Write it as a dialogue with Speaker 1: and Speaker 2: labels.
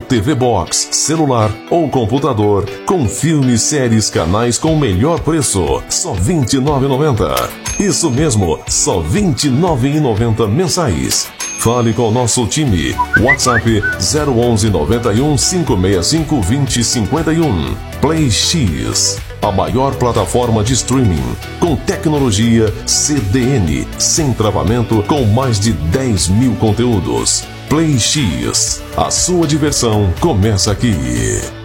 Speaker 1: TV Box, celular ou computador, com filmes, séries, canais com o melhor preço, só R$ 29,90. Isso mesmo, só R$ 29,90 mensais. Fale com o nosso time. WhatsApp 011 91 565 2051. Play X, a maior plataforma de streaming com tecnologia CDN, sem travamento, com mais de 10 mil conteúdos. Play X, a sua diversão começa aqui.